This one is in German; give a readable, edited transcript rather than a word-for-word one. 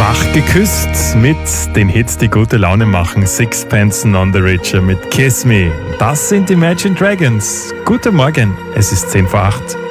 Wach geküsst mit den Hits, die gute Laune machen. Sixpence None the Richer mit Kiss Me. Das sind Imagine Dragons. Guten Morgen, es ist 10 vor 8.